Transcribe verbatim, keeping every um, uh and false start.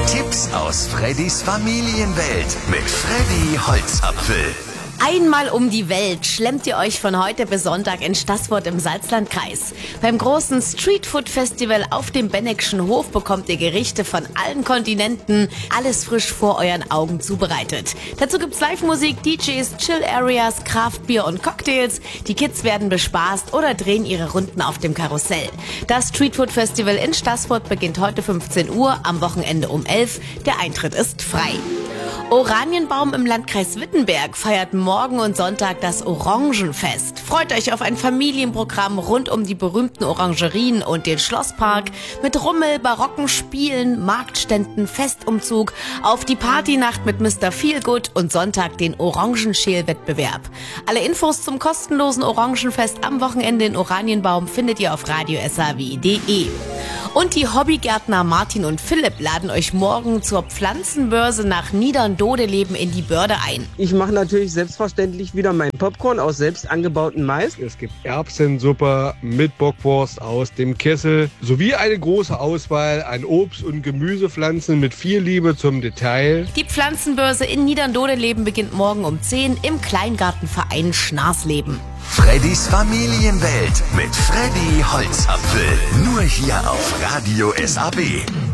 Tipps aus Freddys Familienwelt mit Freddy Holzapfel. Einmal um die Welt schlemmt ihr euch von heute bis Sonntag in Staßfurt im Salzlandkreis. Beim großen Streetfood-Festival auf dem Benneckschen Hof bekommt ihr Gerichte von allen Kontinenten, alles frisch vor euren Augen zubereitet. Dazu gibt's Live-Musik, D Js, Chill-Areas, Craft-Bier und Cocktails. Die Kids werden bespaßt oder drehen ihre Runden auf dem Karussell. Das Streetfood-Festival in Staßfurt beginnt heute fünfzehn Uhr, am Wochenende um elf. Der Eintritt ist frei. Oranienbaum im Landkreis Wittenberg feiert morgen und Sonntag das Orangenfest. Freut euch auf ein Familienprogramm rund um die berühmten Orangerien und den Schlosspark mit Rummel, barocken Spielen, Marktständen, Festumzug, auf die Partynacht mit Mister Feelgood und Sonntag den Orangenschälwettbewerb. Alle Infos zum kostenlosen Orangenfest am Wochenende in Oranienbaum findet ihr auf radio s h w punkt d e. Und die Hobbygärtner Martin und Philipp laden euch morgen zur Pflanzenbörse nach Niederndodeleben in die Börde ein. Ich mache natürlich selbstverständlich wieder mein Popcorn aus selbst angebauten Mais. Es gibt Erbsensuppe mit Bockwurst aus dem Kessel sowie eine große Auswahl an Obst- und Gemüsepflanzen mit viel Liebe zum Detail. Die Pflanzenbörse in Niederndodeleben beginnt morgen um zehn im Kleingartenverein Schnarsleben. Freddys Familienwelt mit Freddy Holzapfel. Nur hier auf Radio S A B.